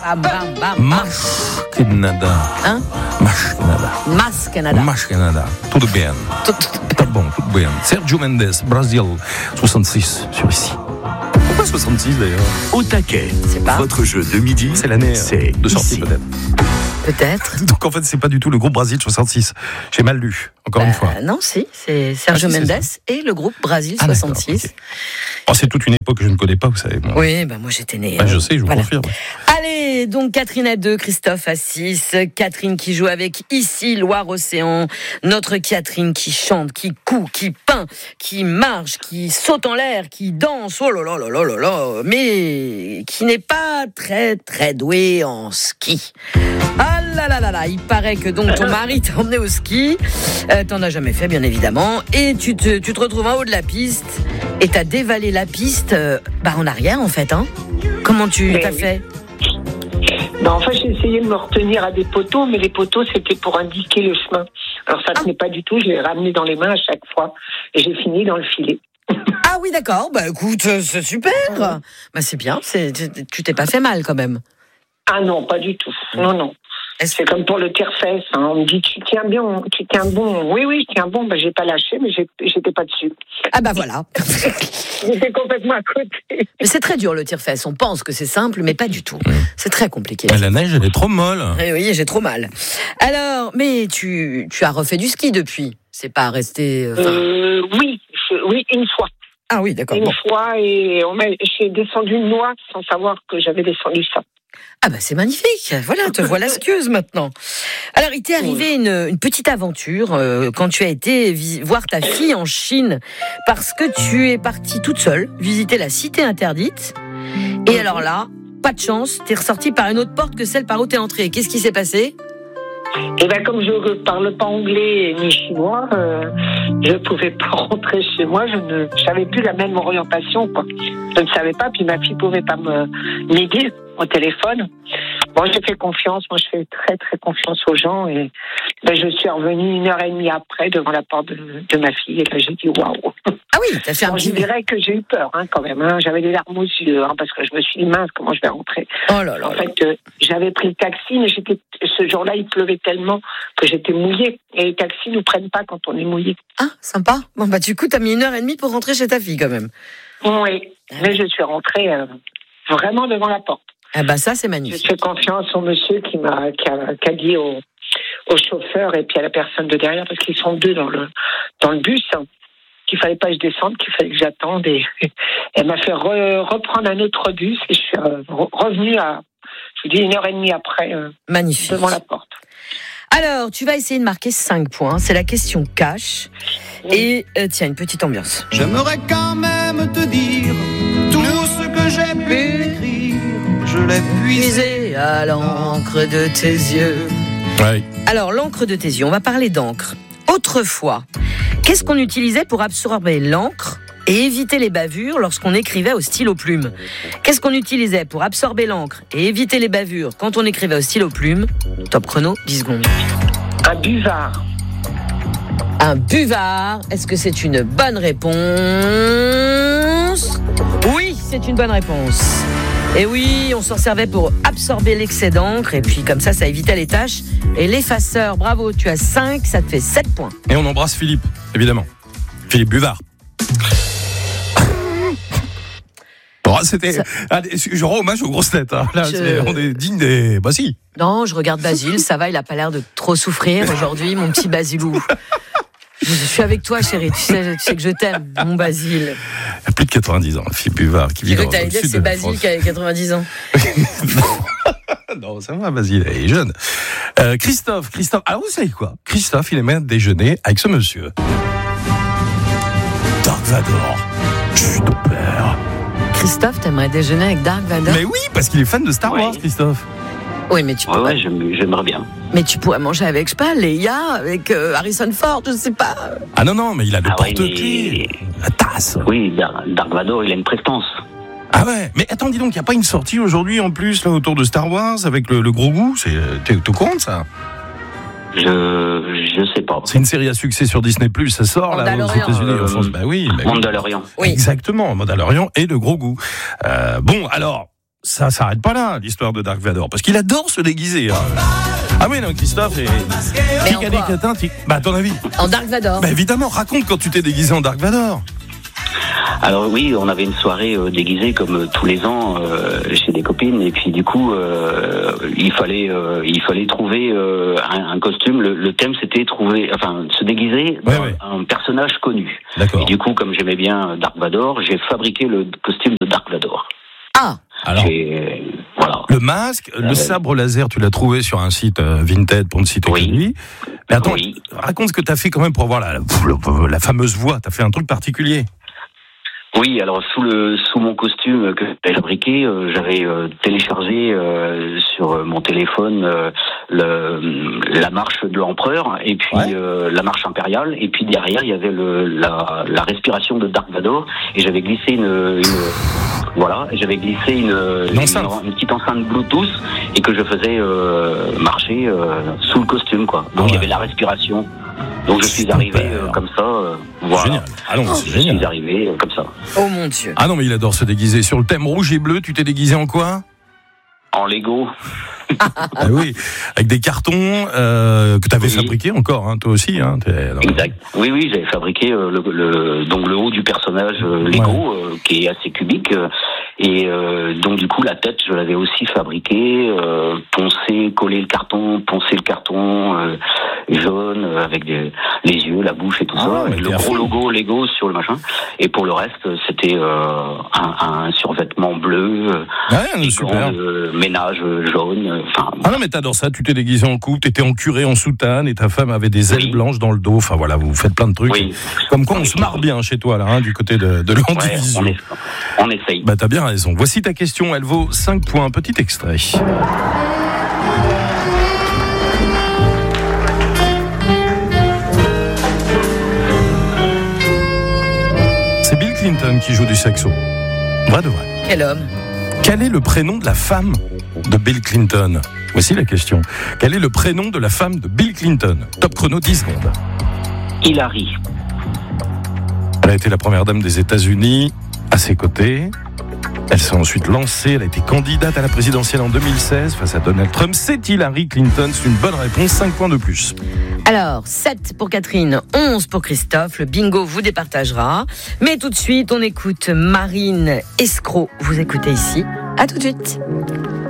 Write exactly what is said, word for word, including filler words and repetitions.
Bam, bam, bam. Mas Canada. Hein? Mas Canada. Mas Canada. Mas Canada. Tudo bem. Tout- tout- Tá bom, tudo bem. Sergio Mendes, Brasil, soixante-six sur ici. Pourquoi soixante-six d'ailleurs? Au taquet, C'est pas. votre jeu de midi, C'est l'année c'est de sortie ici. peut-être. Peut-être. Donc en fait, c'est pas du tout le groupe Brasil soixante-six. J'ai mal lu, encore Bah, une fois. non, si, c'est Sergio Ah, si, c'est Mendes et le groupe Brasil Ah, d'accord, soixante-six. ok. Oh, c'est toute une époque que je ne connais pas, vous savez. Moi. Oui, bah moi j'étais née. Bah, euh, je sais, je vous voilà. confirme. Allez, donc Catherine à deux, Christophe à six. Catherine qui joue avec Ici, Loire-Océan. Notre Catherine qui chante, qui coud, qui peint, qui marche, qui saute en l'air, qui danse. Oh là là là là là là. Mais qui n'est pas très très douée en ski. Ah là là là là. Il paraît que donc ton mari t'a emmené au ski. Euh, t'en as jamais fait, bien évidemment. Et tu te, tu te retrouves en haut de la piste. Et t'as dévalé la piste euh, bah en arrière, en fait. Hein. Comment tu Mais t'as oui. fait? Ben, enfin, j'ai essayé de me retenir à des poteaux, mais les poteaux, c'était pour indiquer le chemin. Alors, ça ne tenait pas du tout. Je l'ai ramené dans les mains à chaque fois. Et j'ai fini dans le filet. Ah oui, d'accord. Bah écoute, euh, c'est super. Bah c'est bien. C'est, tu- tu t'es pas fait mal quand même. Ah non, pas du tout. Non, non. Est-ce- C'est comme pour le tire-fesse. Hein. On me dit, tu tiens bien, tu tiens bon. Oui, oui, je tiens bon. Ben, j'ai pas lâché, mais j'ai, j'étais pas dessus. Ah bah voilà. J'étais complètement à côté. Mais c'est très dur le tire-fesse. On pense que c'est simple, mais pas du tout. C'est très compliqué. Mais la neige, elle est trop molle. Eh oui, j'ai trop mal. Alors, mais tu, tu as refait du ski depuis. C'est pas resté. euh, 'fin- Euh, oui, je- oui, une fois. Ah oui, d'accord. Une Bon. fois, et on m'a, j'ai descendu une noix sans savoir que j'avais descendu ça. Ah bah c'est magnifique. Voilà, te voilà skieuse maintenant. Alors, il t'est arrivé une, une petite aventure euh, quand tu as été vi- voir ta fille en Chine parce que tu es partie toute seule visiter la cité interdite. Et alors là, pas de chance, t'es ressortie par une autre porte que celle par où t'es entrée. Qu'est-ce qui s'est passé? Et ben comme je ne parle pas anglais ni chinois, euh, je pouvais pas rentrer chez moi. Je ne j'avais plus la même orientation, quoi. Je ne savais pas. Puis ma fille pouvait pas me m'aider au téléphone. Bon, j'ai fait confiance. Moi, je fais très très confiance aux gens. Et ben, je suis revenue une heure et demie après devant la porte de, de ma fille. Et là, j'ai dit waouh. Ah oui, t'as fait un Bon, je petit... dirais que j'ai eu peur, hein, quand même. Hein. J'avais des larmes aux yeux, hein, parce que je me suis dit mince, comment je vais rentrer. Oh là là En là. fait, euh, j'avais pris le taxi, mais j'étais ce jour-là, il pleuvait tellement que j'étais mouillée. Et les taxis nous prennent pas quand on est mouillé. Ah, sympa. Bon bah du coup, t'as mis une heure et demie pour rentrer chez ta fille quand même. Oui, mais je suis rentrée euh, vraiment devant la porte. Ah bah ça, c'est Je magnifique. fais confiance au monsieur qui m'a qui a, qui a dit au, au chauffeur et puis à la personne de derrière, parce qu'ils sont deux dans le dans le bus, hein, qu'il fallait pas que je descende, qu'il fallait que j'attende. Et elle m'a fait re- reprendre un autre bus et je suis euh, re- revenue à, je vous dis, une heure et demie après, euh, Magnifique. devant la porte. Alors, tu vas essayer de marquer cinq points. C'est la question cash. Et euh, tiens, une petite ambiance. J'aimerais quand même te dire tout ce que j'ai pu écrire. Je l'ai puisé. Puiser à l'encre de tes yeux. Ouais. Alors, l'encre de tes yeux, on va parler d'encre. Autrefois, qu'est-ce qu'on utilisait pour absorber l'encre et éviter les bavures lorsqu'on écrivait au stylo plume? Qu'est-ce qu'on utilisait pour absorber l'encre et éviter les bavures quand on écrivait au stylo plume? Top chrono, dix secondes. Un buvard. Un buvard. Est-ce que c'est une bonne réponse? Oui, c'est une bonne réponse. Et oui, on s'en servait pour absorber l'excès d'encre et puis comme ça, ça évitait les taches et l'effaceur. Bravo, tu as cinq, ça te fait sept points. Et on embrasse Philippe, évidemment. Philippe Buvard. Bon, c'était. Ça- Allez, je rends hommage aux grosses têtes. Hein. Là, Je- c'est- on est digne des. Bah si. Non, je regarde Basile, ça va, il a pas l'air de trop souffrir aujourd'hui, mon petit Basilou. Je, je suis avec toi, chérie, tu sais, tu sais que je t'aime, mon Basile. Il a plus de quatre-vingt-dix ans, Philippe Buvard, qui vit J'ai cru dans que t'allais le dire que sud c'est de la Basile France. qui a quatre-vingt-dix ans. Non, ça va, Basile, il est jeune. Euh, Christophe, Christophe. Alors, vous savez quoi? Christophe, il aimait déjeuner avec ce monsieur. Dark Vador. Chut, ton père. Christophe, t'aimerais déjeuner avec Dark Vador? Mais oui, parce qu'il est fan de Star Ouais. Wars, Christophe. Oui, mais tu Ouais, pourrais, ouais, j'aime- j'aimerais bien. mais tu pourrais manger avec, je sais pas, Leia, avec euh, Harrison Ford, je sais pas. Ah non, non, mais il a le Ah ouais, porte-clés. La tasse. Oui, Dar- Dark Vador, il a une prestance. Ah ouais, mais attends, dis donc, il n'y a pas une sortie aujourd'hui en plus là autour de Star Wars avec le, le gros goût? C'est, t'es, t'es au courant de ça? Je, je sais pas. C'est une série à succès sur Disney plus, ça sort là aux Mandalorian. États-Unis, en Euh, France. Bah oui, bah oui. Mandalorian. Oui. Exactement, Mandalorian et le gros goût. Euh, bon, alors, ça s'arrête pas là, l'histoire de Dark Vador, parce qu'il adore se déguiser. Hein. Ah oui, non, Christophe, et... Mais en Tic, quoi catin, tic... Bah, à ton avis? En Dark Vador. Bah, évidemment, raconte quand tu t'es déguisé en Dark Vador. Alors oui, on avait une soirée euh, déguisée comme euh, tous les ans euh, chez des copines, et puis du coup, euh, il fallait euh, il fallait trouver euh, un, un costume. Le, le thème, c'était trouver, enfin, se déguiser Ouais, dans ouais. un personnage connu. D'accord. Et du coup, comme j'aimais bien Dark Vador, j'ai fabriqué le costume de Dark Vador. Ah, Alors, J'ai- voilà. le masque, le ouais. sabre laser, tu l'as trouvé sur un site euh, Vinted, pour ne citer Oui. que lui. Mais attends, Oui. raconte ce que t'as fait quand même pour avoir la, la, la fameuse voix. T'as fait un truc particulier. Oui, alors sous le sous mon costume que j'avais fabriqué, euh, j'avais euh, téléchargé euh, sur mon téléphone euh, le, la marche de l'empereur et puis Ouais. euh, la marche impériale, et puis derrière il y avait le, la, la respiration de Dark Vador, et j'avais glissé une, une voilà, et j'avais glissé une, une, enceinte. une, une petite enceinte Bluetooth et que je faisais euh, marcher euh, sous le costume, quoi. Donc Ah ouais. il y avait la respiration. Donc je suis arrivé euh, comme ça, euh, voilà. Génial. Ah non, c'est Je suis génial. arrivé euh, comme ça. oh mon Dieu. Ah non, mais il adore se déguiser. Sur le thème rouge et bleu, tu t'es déguisé en quoi? En Lego. Ah oui, avec des cartons euh, que tu avais Oui. fabriqués encore, hein, toi aussi. Hein, t'es- non, Exact. Oui, oui, j'avais fabriqué euh, le, le, donc le haut du personnage euh, Lego, Ouais. euh, qui est assez cubique. euh, et euh, donc du coup, la tête, je l'avais aussi fabriquée, euh, poncé, collé le carton, poncé le carton euh, jaune, euh, avec des, les yeux, la bouche et tout Ah, ça. mais Avec t'es le à gros fond. logo Lego sur le machin. Et pour le reste, c'était euh, un, un survêtement bleu, euh, Ouais, des super. gants de ménage jaune. euh, Enfin, Ah non, mais t'adores ça. Tu t'es déguisé en couple, t'étais en curé, en soutane, et ta femme avait des ailes Oui. blanches dans le dos. Enfin voilà, vous faites plein de trucs. oui. Comme quoi, on se marre bien chez toi, là, hein, du côté de, de Ouais, l'andivision. on, est, on essaye. Bah, t'as bien raison. Voici ta question, elle vaut cinq points. Petit extrait. C'est Bill Clinton qui joue du saxo. Vrai de vrai. Quel homme. Quel est le prénom de la femme de Bill Clinton? Voici la question. Quel est le prénom de la femme de Bill Clinton? Top chrono, dix secondes. Hillary. Elle a été la première dame des États-Unis. À ses côtés, elle s'est ensuite lancée. Elle a été candidate à la présidentielle en deux mille seize face à Donald Trump. C'est Hillary Clinton. C'est une bonne réponse. cinq points de plus. Alors, sept pour Catherine, onze pour Christophe. Le bingo vous départagera. Mais tout de suite, on écoute Marine Escroc. Vous écoutez ici. À tout de suite.